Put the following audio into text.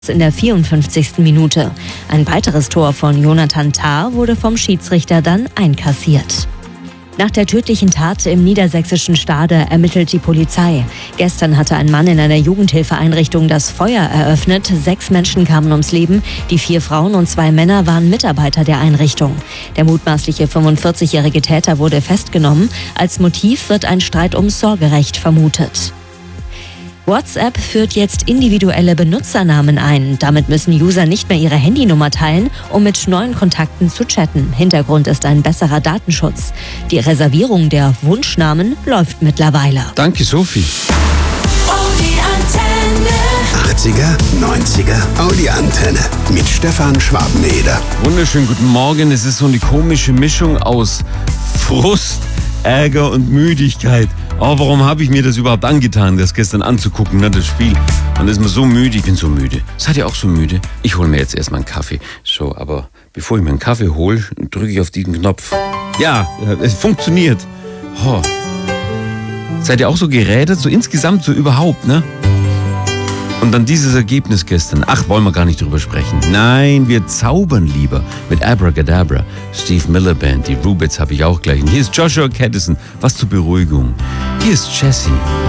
in der 54. Minute. Ein weiteres Tor von Jonathan Tah wurde vom Schiedsrichter dann einkassiert. Nach der tödlichen Tat im niedersächsischen Stade ermittelt die Polizei. Gestern hatte ein Mann in einer Jugendhilfeeinrichtung das Feuer eröffnet. 6 Menschen kamen ums Leben. Die 4 Frauen und 2 Männer waren Mitarbeiter der Einrichtung. Der mutmaßliche 45-jährige Täter wurde festgenommen. Als Motiv wird ein Streit ums Sorgerecht vermutet. WhatsApp führt jetzt individuelle Benutzernamen ein. Damit müssen User nicht mehr ihre Handynummer teilen, um mit neuen Kontakten zu chatten. Hintergrund ist ein besserer Datenschutz. Die Reservierung der Wunschnamen läuft mittlerweile. Danke, Sophie. Die 80er, 90er, Audi-Antenne mit Stefan Schwabeneder. Wunderschönen guten Morgen. Es ist so eine komische Mischung aus Frust, Ärger und Müdigkeit. Oh, warum habe ich mir das überhaupt angetan, das gestern anzugucken, ne, das Spiel? Dann ist man so müde, ich bin so müde. Seid ihr auch so müde? Ich hole mir jetzt erstmal einen Kaffee. So, aber bevor ich mir einen Kaffee hole, drücke ich auf diesen Knopf. Ja, es funktioniert. Oh. Seid ihr auch so gerädert, so insgesamt, so überhaupt, ne? Und dann dieses Ergebnis gestern. Ach, wollen wir gar nicht drüber sprechen. Nein, wir zaubern lieber mit Abracadabra. Steve Miller Band, die Rubits habe ich auch gleich. Und hier ist Joshua Caddison, was zur Beruhigung. Hier ist Jessie.